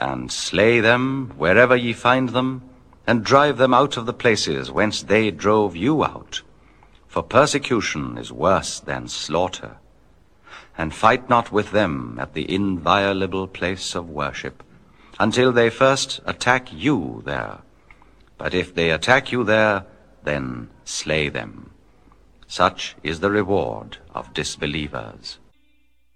and slay them wherever ye find them, and drive them out of the places whence they drove you out. For persecution is worse than slaughter. And fight not with them at the inviolable place of worship, until they first attack you there. But if they attack you there, then slay them. Such is the reward of disbelievers.